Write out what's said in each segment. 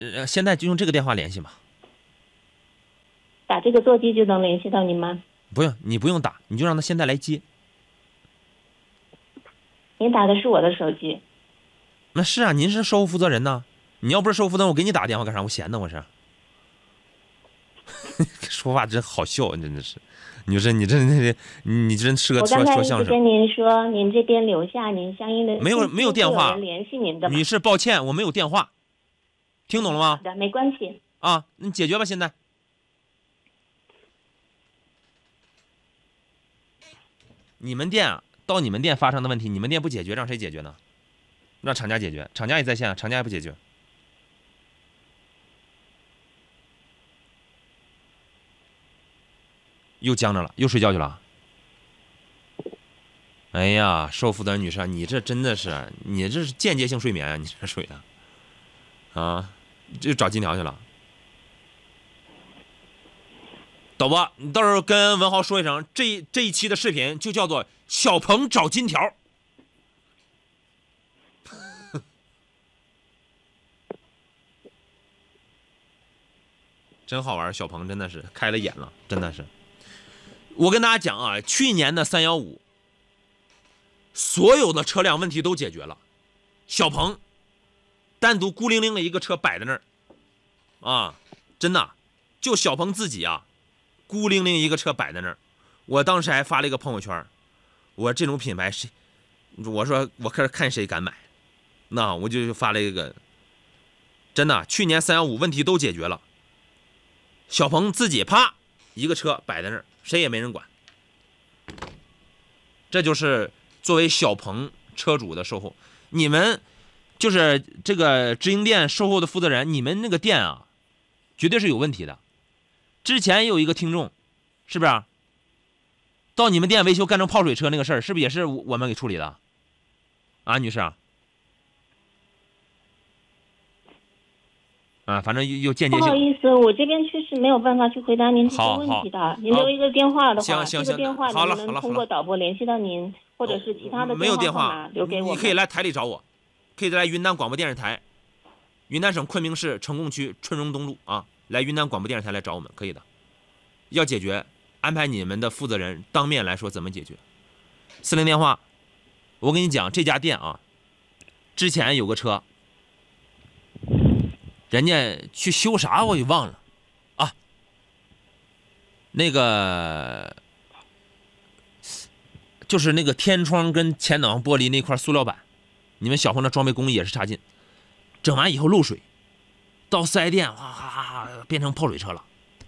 现在就用这个电话联系嘛。 打这个座机就能联系到您吗？ 不用，你不用打，你就让他现在来接。 您打的是我的手机。 那是啊，您是售后负责人呢。你要不是售后负责人，我给你打电话干啥？我闲的我是。说话真好笑，真的是。你说你真是个我刚才说相声。 一直跟您说，您这边留下您相应的没有电话， 有人联系您的吗？ 女士，抱歉，我没有电话，听懂了吗？ 好的，没关系。 啊，你解决吧，现在。你们店啊，到你们店发生的问题，你们店不解决，让谁解决呢？让厂家解决，厂家也在线，厂家也不解决。又僵着了，又睡觉去了。哎呀，售后负责人女士，你这真的是，你这是间接性睡眠啊！你这属于啊，这找金条去了。导播，你到时候跟文豪说一声，这一期的视频就叫做小鹏找金条。真好玩，小鹏真的是开了眼了，真的是。我跟大家讲啊，去年的315，所有的车辆问题都解决了，小鹏单独孤零零的一个车摆在那儿，啊，真的，就小鹏自己啊，孤零零一个车摆在那儿。我当时还发了一个朋友圈，我这种品牌谁，我说我看谁敢买，那我就发了一个，真的，去年315问题都解决了，小鹏自己啪一个车摆在那儿，谁也没人管。这就是作为小鹏车主的售后，你们就是这个直营店售后的负责人，你们那个店啊，绝对是有问题的。之前也有一个听众，是不是到你们店维修干成泡水车那个事儿，是不是也是我们给处理的？啊，女士啊，反正又间接性。 不好意思，我这边确实没有办法去回答您这个问题的。您留一个电话的话， 行， 这个电话能不能通过导播联系到您，或者是其他的没有电号码留给我？ 你可以来台里找我，可以来云南广播电视台，云南省昆明市成贡区春荣东路啊，来云南广播电视台来找我们，可以的。要解决，安排你们的负责人当面来说怎么解决。40电话，我跟你讲，这家店啊，之前有个车，人家去修啥我也忘了啊，那个就是那个天窗跟前挡玻璃那块塑料板，你们小鹏的装备工艺也是差劲，整完以后漏水，到4S店哇变成泡水车了，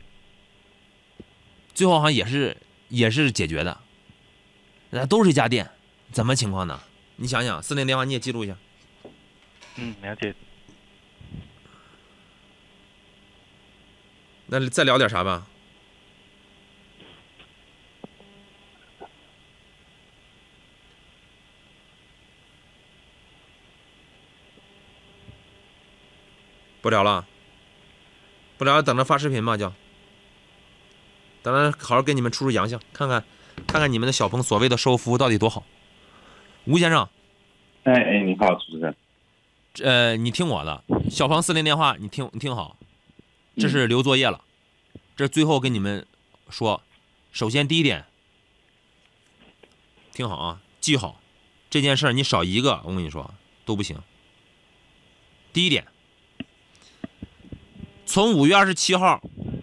最后好像也是解决的，都是一家店，怎么情况呢？你想想，40电话你也记录一下。 了解。 那再聊点啥吧？不聊了，不聊了，等着发视频吧，就等着好好给你们出洋相，看看你们的小鹏所谓的售后服务到底多好。吴先生， 你好，主持人。 你听我的，小鹏40电话，你听好，这是留作业了，这最后跟你们说，首先第一点，听好啊，记好，这件事你少一个，我跟你说都不行。第一点，从5月27号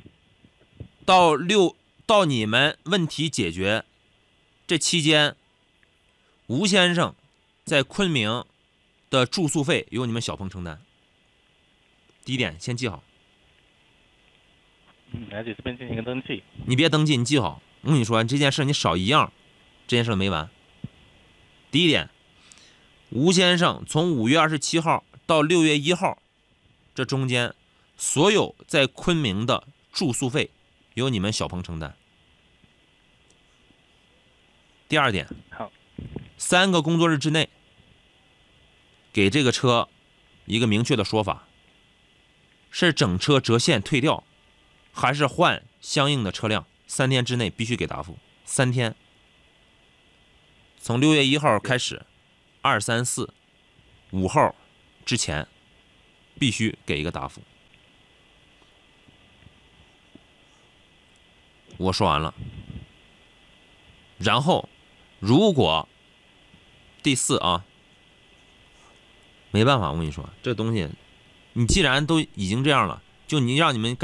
到你们问题解决这期间，吴先生在昆明的住宿费由你们小鹏承担。第一点先记好。 了解，这边进行一个登记。 你别登记，你记好。我跟你说，这件事你少一样，这件事没完。第一点，吴先生从5月27号到6月1号这中间，所有在昆明的住宿费由你们小鹏承担。第二点， 好 ，3个工作日之内给这个车一个明确的说法，是整车折现退掉，还是换相应的车辆，3天之内必须给答复。3天，从6月1号开始，2、3、4、5号之前必须给一个答复。 我说完了。然后，如果第四啊，没办法，我跟你说，这东西，你既然都已经这样了，就你让你们。